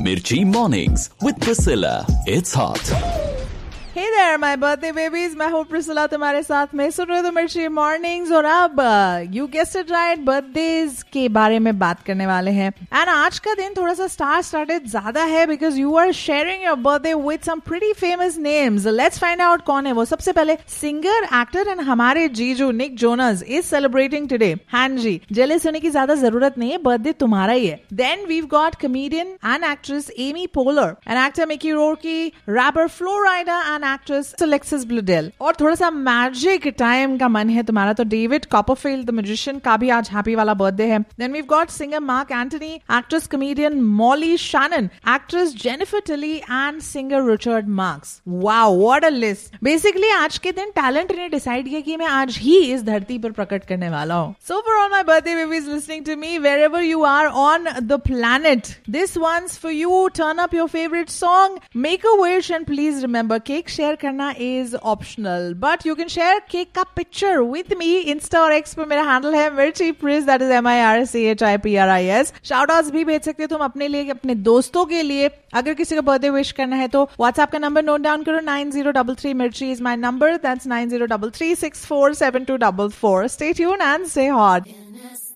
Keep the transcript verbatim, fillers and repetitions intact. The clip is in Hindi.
Mirchi Mornings with Priscilla. It's hot. Hey there, my birthday babies. मैं हूँ प्रिसिला तुम्हारे साथ में सुन रहे हो मिर्ची मॉर्निंग्स और अब you guessed it right birthdays के बारे में बात करने वाले हैं. एंड आज का दिन थोड़ा सा स्टार स्टार्टेड ज्यादा है because you are sharing your birthday with some pretty famous names. Let's find out कौन है वो. सबसे पहले सिंगर एक्टर एंड हमारे जीजू Nick Jonas is celebrating today. हाँ जी, जेलस होने की ज्यादा जरूरत नहीं है, बर्थडे तुम्हारा ही है. Then we've got comedian and actress Amy polar and actor Mickey रोर्की, wrapper flow rider and actress Alexis ब्लूडेल. और थोड़ा सा मैजिक टाइम का मन है तुम्हारा तो डेविड कॉपरफील्ड द मैजिशियन का भी आज हैप्पी वाला बर्थडे है. Then we've got singer mark Antony, actress comedian Molly Shannon, actress Jennifer Tilly and singer Richard marks. Wow, what a list. Basically आज के दिन टैलेंट ने डिसाइड किया कि मैं आज ही इस धरती पर प्रकट करने वाला हूँ. So for all my birthday babies listening to me wherever you are on the planet, this once for you. Turn up your favourite song, make a wish and please remember cake share करना is optional but you can share cake का पिक्चर विद मी. इंस्टा और एक्स पे मेरा हैंडल है मिर्ची प्रिस, that is M I R C H I P R I S. Shout outs भी भेज सकते हो तुम अपने लिए, अपने दोस्तों के लिए. अगर किसी को बर्थडे विश करना है तो व्हाट्सएप का नंबर नोट डाउन करो. नाइन जीरो डबल थ्री मिर्ची is my number. That's nine zero double three six four seven to double four. Stay tuned and stay hot.